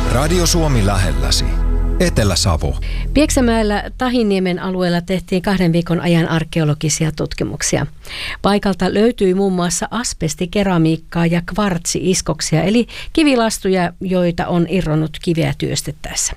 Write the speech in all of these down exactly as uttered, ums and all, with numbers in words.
Radio Suomi lähelläsi. Etelä-Savo. Pieksämäellä Tahiniemen alueella tehtiin kahden viikon ajan arkeologisia tutkimuksia. Paikalta löytyi muun muassa asbestikeramiikkaa ja kvartsi-iskoksia, eli kivilastuja, joita on irronnut kiveä työstettäessä.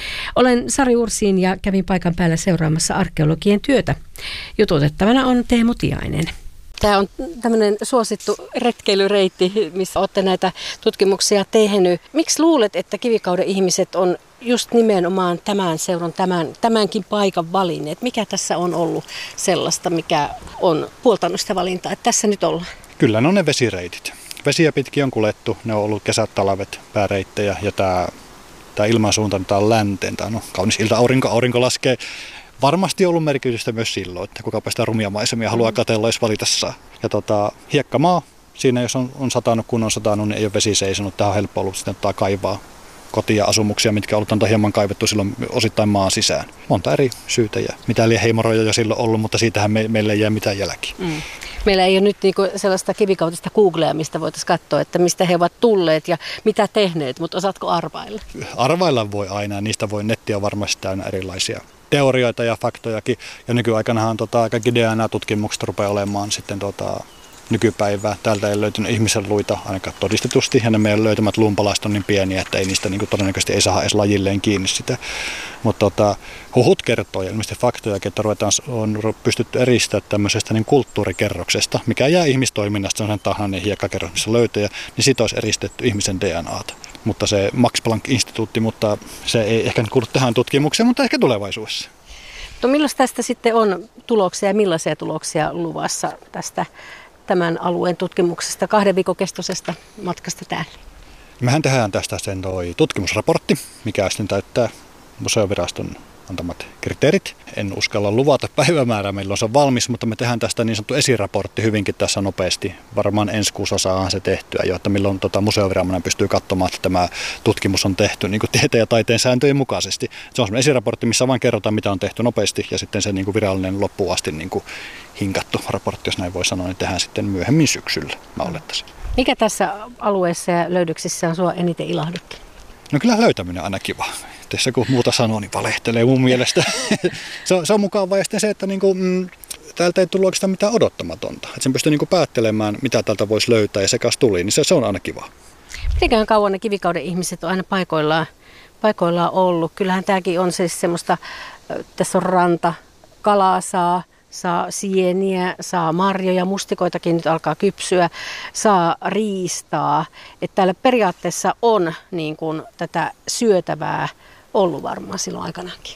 Olen Sari Ursiin ja kävin paikan päällä seuraamassa arkeologien työtä. Jututettavana on Teemu Tiainen. Tämä on tämmöinen suosittu retkeilyreitti, missä olette näitä tutkimuksia tehnyt. Miksi luulet, että kivikauden ihmiset on just nimenomaan tämän seuron, tämän, tämänkin paikan valinneet? Mikä tässä on ollut sellaista, mikä on puoltanut sitä valintaa, että tässä nyt ollaan? Kyllä ne on ne vesireitit. Vesiä pitkin on kuljettu, ne on ollut kesät, talvet, pääreittejä ja tämä, tämä ilmansuunta tämä on länteen. Tämä on no, kaunis ilta, aurinko, aurinko laskee. Varmasti on ollut merkitystä myös silloin, että kukapa sitä rumia maisemia haluaa katsella, jos valita saa. Ja tota, hiekkamaa, siinä jos on, on satanut, kun on satanut, niin ei ole vesi seisonut. Tähän on helppo ollut sitten ottaa kaivaa kotia asumuksia, mitkä on ollut hieman kaivettu silloin osittain maan sisään. Monta eri syytä ja mitä liian heimoroja jo silloin ollut, mutta siitähän me, meille ei jää mitään jälkiä. Mm. Meillä ei ole nyt niinku sellaista kivikautista Googlea, mistä voitaisiin katsoa, että mistä he ovat tulleet ja mitä tehneet, mutta osaatko arvailla? Arvailla voi aina ja niistä voi nettiä varmasti täynnä erilaisia teorioita ja faktojakin. Ja nykyaikanahan tota, kaikki D N A-tutkimukset rupeaa olemaan sitten tota, nykypäivää. Täältä ei löytynyt ihmisen luita ainakaan todistetusti, ja ne meidän löytämät luunpalaiset on niin pieniä, että ei niistä niin kuin, todennäköisesti ei saa edes lajilleen kiinni sitä. Mutta tota, huhut kertoo ja ilmeisesti faktojakin, että ruvetaan, on pystytty eristämään tämmöisestä niin kulttuurikerroksesta, mikä jää ihmistoiminnasta, se on sen tahainen hiekkakerros, missä löytöjä, niin siitä olisi eristetty ihmisen D N A:ta. Mutta se Max Planck-instituutti, mutta se ei ehkä kuulu tähän tutkimukseen, mutta ehkä tulevaisuudessa. No milloin tästä sitten on tuloksia ja millaisia tuloksia luvassa tästä tämän alueen tutkimuksesta, kahden viikon kestoisesta matkasta täällä? Mehän tehdään tästä sen toi tutkimusraportti, mikä sitten täyttää museoviraston antamat kriteerit. En uskalla luvata päivämäärää, milloin se on valmis, mutta me tehdään tästä niin sanottu esiraportti hyvinkin tässä nopeasti. Varmaan ensi kuussa saadaan se tehtyä jo, että milloin tota, museoviranomainen pystyy katsomaan, että tämä tutkimus on tehty niin kuin tieteen ja taiteen sääntöjen mukaisesti. Se on sellainen esiraportti, missä vain kerrotaan, mitä on tehty nopeasti, ja sitten se niin kuin virallinen loppuun asti niin kuin hinkattu raportti, jos näin voi sanoa, niin tehdään sitten myöhemmin syksyllä, mä olettaisin. Mikä tässä alueessa ja löydöksissä on sua eniten ilahduttanut? No kyllä löytäminen on aina kiva. Tässä kun muuta sanoo, niin valehtelee mun mielestä. se, on, se on mukavaa ja sitten se, että niinku, mm, täältä ei tullut oikeastaan mitään odottamatonta. Että sen pystyy niinku päättelemään, mitä täältä voisi löytää ja se kas tuli, niin se, se on aina kiva. Mitenkään kauan ne kivikauden ihmiset on aina paikoillaan, paikoillaan ollut? Kyllähän tämäkin on siis semmoista, tässä on ranta, kalaa saa. Saa sieniä, saa marjoja, mustikoitakin nyt alkaa kypsyä, saa riistaa. Että täällä periaatteessa on niin kuin tätä syötävää ollut varmaan silloin aikanaankin.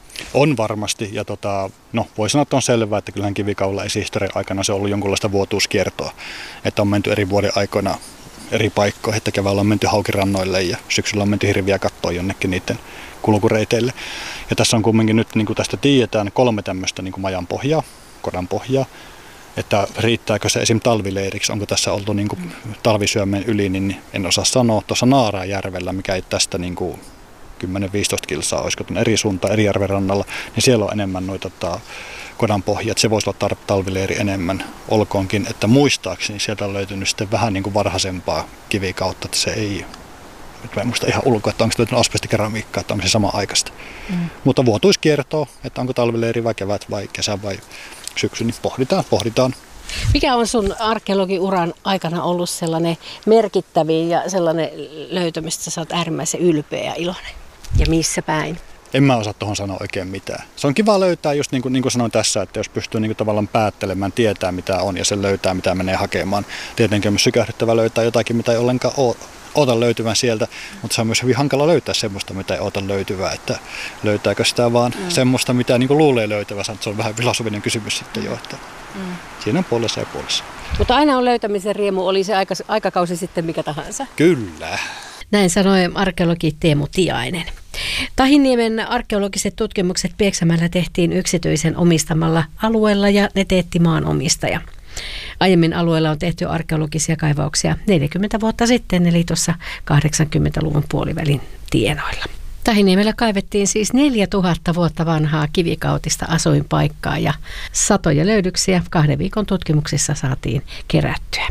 On varmasti, ja tota, no, voi sanoa, että on selvää, että kyllähän kivikaudella esihistorian aikana se on ollut jonkunlaista vuotuuskiertoa. Että on menty eri vuoden aikoina eri paikkoihin, että keväällä on menty haukirannoille ja syksyllä on menty hirviä kattoon jonnekin niiden kulkureiteille. Ja tässä on kumminkin nyt, niin kuin tästä tiedetään, kolme tämmöistä niin kuin majan pohjaa, kodan pohjaa. Että riittääkö se esim. Talvileiriksi, onko tässä oltu niin kuin talvisyömeen yli, niin en osaa sanoa. Tuossa Naarajärvellä, mikä ei tästä niin kuin kymmenen viisitoista kilsaa, olisiko tuon eri suuntaan, eri järven rannalla, niin siellä on enemmän noita tota, kodan pohjaa. Se voisi olla talvileiri enemmän, olkoonkin, että muistaakseni sieltä on löytynyt sitten vähän niin kuin varhaisempaa kivikautta, että se ei... Nyt mä en muista ihan ulkoa, että onko se löytynyt asbestikeramiikkaa, että on se sama aikaista. Mm. Mutta vuotuiskiertoa, että onko talvileiri vai kevät vai kesä vai syksy, niin pohditaan, pohditaan. Mikä on sun arkeologiuran aikana ollut sellainen merkittävin ja sellainen löytö, mistä sä oot äärimmäisen ylpeä ja iloinen? Ja missä päin? En mä osaa tuohon sanoa oikein mitään. Se on kiva löytää, just niin kuin, niin kuin sanoin tässä, että jos pystyy niin kuin tavallaan päättelemään, tietää mitä on ja sen löytää, mitä menee hakemaan. Tietenkin on myös sykähdyttävä löytää jotakin, mitä ei ollenkaan ole. Oota löytyvän sieltä, mutta se on myös hyvin hankala löytää semmoista, mitä ei oota löytyvää, että löytääkö sitä vaan mm. semmoista, mitä niin kuin luulee löytävänsä. Se on vähän filosofinen kysymys sitten jo, että mm. siinä on puolessa ja puolessa. Mutta aina on löytämisen riemu, oli se aika, aikakausi sitten mikä tahansa. Kyllä. Näin sanoi arkeologi Teemu Tiainen. Tahiniemen arkeologiset tutkimukset Pieksämäellä tehtiin yksityisen omistamalla alueella ja ne teetti maanomistaja. Aiemmin alueella on tehty arkeologisia kaivauksia neljäkymmentä vuotta sitten, eli tuossa kahdeksankymmentäluvun puolivälin tienoilla. Tahiniemellä kaivettiin siis neljätuhatta vuotta vanhaa kivikautista asuinpaikkaa ja satoja löydöksiä kahden viikon tutkimuksissa saatiin kerättyä.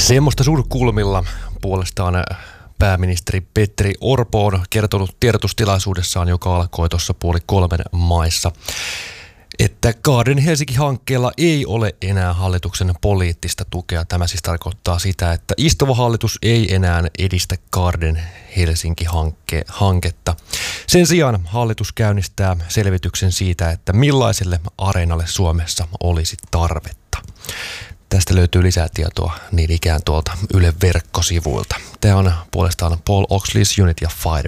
Semmoista surkulmilla puolestaan pääministeri Petteri Orpo on kertonut tiedotustilaisuudessaan, joka alkoi tuossa puoli kolmen maissa, että Kaarden Helsinki-hankkeella ei ole enää hallituksen poliittista tukea. Tämä siis tarkoittaa sitä, että istuva hallitus ei enää edistä Kaarden Helsinki-hanketta. Sen sijaan hallitus käynnistää selvityksen siitä, että millaiselle areenalle Suomessa olisi tarvetta. Tästä löytyy lisää tietoa niin ikään tuolta Ylen verkkosivuilta. Tämä on puolestaan Paul Oxley's Unity of Fighters.